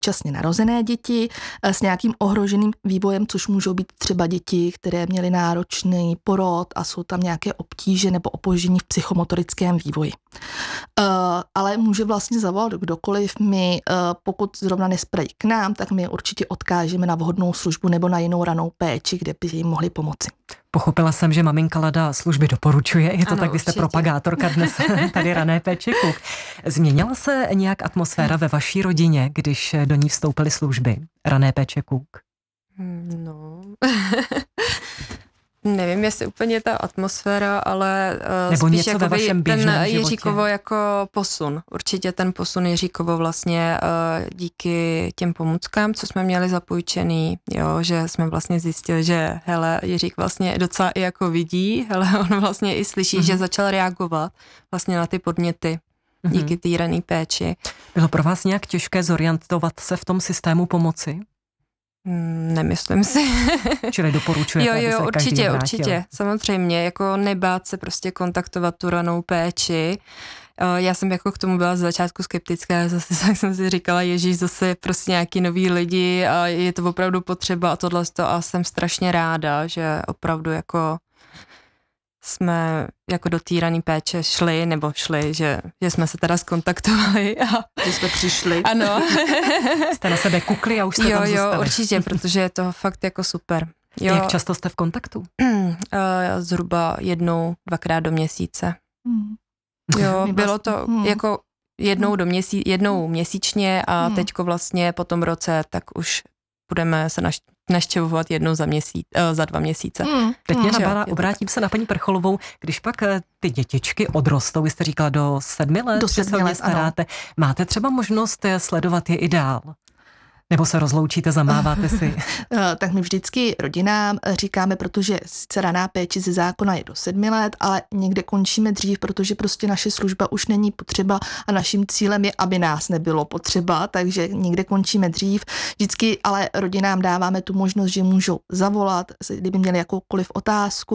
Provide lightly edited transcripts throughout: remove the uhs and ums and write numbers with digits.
předčasně narozené děti s nějakým ohroženým vývojem, což můžou být třeba děti, které měly náročný porod a jsou tam nějaké obtíže nebo opoždění v psychomotorickém vývoji. Ale může vlastně zavolat kdokoliv. My, pokud zrovna nespadají k nám, tak my určitě odkážeme na vhodnou službu nebo na jinou ranou péči, kde by jim mohli pomoci. Pochopila jsem, že maminka Lada služby doporučuje. Je to ano, tak, vy jste propagátorka dnes tady rané péče KUK. Změnila se nějak atmosféra ve vaší rodině, když do ní vstoupily služby rané péče KUK? No... Nevím, jestli úplně ta atmosféra, ale nebo spíš něco ve vašem běžném ten životě. Jiříkovo jako posun. Určitě ten posun Jiříkovo vlastně díky těm pomůckám, co jsme měli zapůjčený, jo, že jsme vlastně zjistili, že hele, Jiřík vlastně docela i jako vidí, hele, on vlastně i slyší, že začal reagovat vlastně na ty podněty díky té rané péči. Bylo pro vás nějak těžké zorientovat se v tom systému pomoci? Nemyslím si. Čili doporučujete, aby se každý vrátil. Určitě. Samozřejmě, jako nebát se prostě kontaktovat tu ranou péči. Já jsem jako k tomu byla z začátku skeptická, zase tak jsem si říkala, ježíš, zase prostě nějaký nový lidi a je to opravdu potřeba a tohle a jsem strašně ráda, že opravdu jako jsme jako do té rané péče šli, že jsme se teda skontaktovali a že jsme přišli. Ano. Jste na sebe kukli a už jste tam zůstali. Jo, určitě, protože je to fakt jako super. Jo. Jak často jste v kontaktu? Zhruba 1-2krát do měsíce. Jo, bylo to jako jednou měsíčně a teďko vlastně po tom roce tak už budeme se naštěvovat jednou za 2 měsíce. Teď mě napadá, obrátím se na paní Prcholovou, když pak ty dětičky odrostou, vy jste říkala do 7 let, do 7 let, staráte, máte třeba možnost sledovat je i dál? Nebo se rozloučíte, zamáváte si? Tak my vždycky rodinám říkáme, protože sice raná péče ze zákona je do 7 let, ale někde končíme dřív, protože prostě naše služba už není potřeba a naším cílem je, aby nás nebylo potřeba, takže někde končíme dřív. Vždycky ale rodinám dáváme tu možnost, že můžou zavolat, kdyby měli jakoukoliv otázku.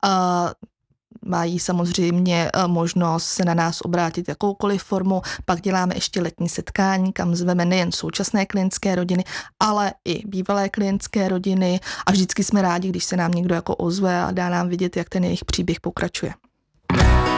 Mají samozřejmě možnost se na nás obrátit jakoukoliv formu, pak děláme ještě letní setkání, kam zveme nejen současné klientské rodiny, ale i bývalé klientské rodiny a vždycky jsme rádi, když se nám někdo jako ozve a dá nám vidět, jak ten jejich příběh pokračuje.